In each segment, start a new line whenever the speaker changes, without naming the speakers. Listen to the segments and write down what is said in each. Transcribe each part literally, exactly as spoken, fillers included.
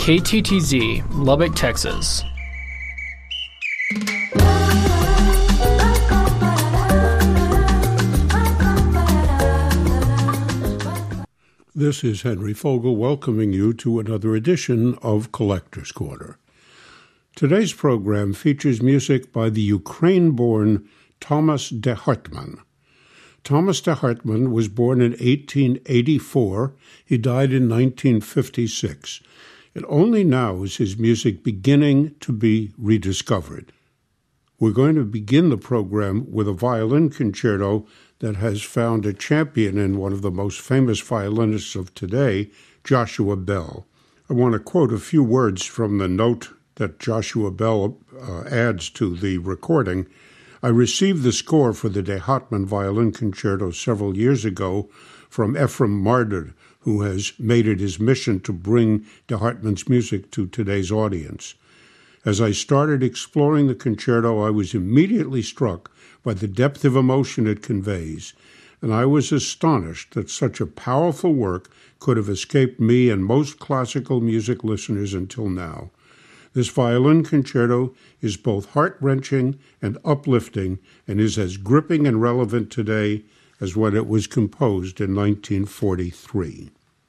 K T T Z, Lubbock, Texas.
This is Henry Fogel welcoming you to another edition of Collector's Corner. Today's program features music by the Ukraine-born Thomas de Hartmann. Thomas de Hartmann was born in eighteen eighty-four. He died in nineteen fifty-six. And only now is his music beginning to be rediscovered. We're going to begin the program with a violin concerto that has found a champion in one of the most famous violinists of today, Joshua Bell. I want to quote a few words from the note that Joshua Bell uh, adds to the recording. I received the score for the de Hartmann violin concerto several years ago from Ephraim Marder, who has made it his mission to bring de Hartmann's music to today's audience. As I started exploring the concerto, I was immediately struck by the depth of emotion it conveys, and I was astonished that such a powerful work could have escaped me and most classical music listeners until now. This violin concerto is both heart-wrenching and uplifting and is as gripping and relevant today as when it was composed in nineteen forty-three.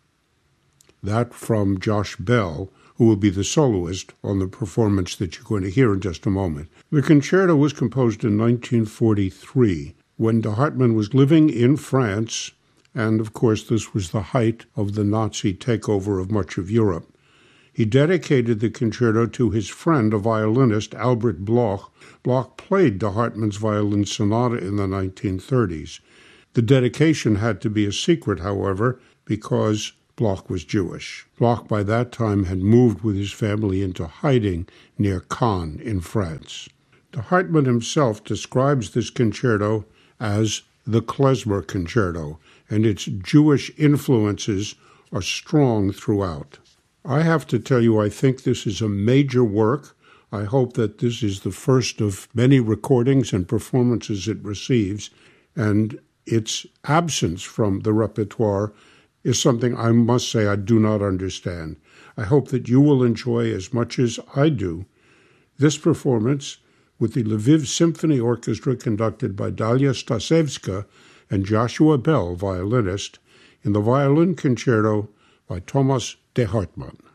That from Josh Bell, who will be the soloist on the performance that you're going to hear in just a moment. The concerto was composed in nineteen forty-three, when de Hartmann was living in France, and of course this was the height of the Nazi takeover of much of Europe. He dedicated the concerto to his friend, a violinist, Albert Bloch. Bloch played de Hartmann's violin sonata in the nineteen thirties. The dedication had to be a secret, however, because Bloch was Jewish. Bloch by that time had moved with his family into hiding near Caen in France. De Hartmann himself describes this concerto as the klezmer concerto, and its Jewish influences are strong throughout. I have to tell you, I think this is a major work. I hope that this is the first of many recordings and performances it receives, and its absence from the repertoire is something I must say I do not understand. I hope that you will enjoy as much as I do this performance with the Lviv Symphony Orchestra conducted by Dalia Stasevska and Joshua Bell, violinist, in the violin concerto by Thomas de Hartmann.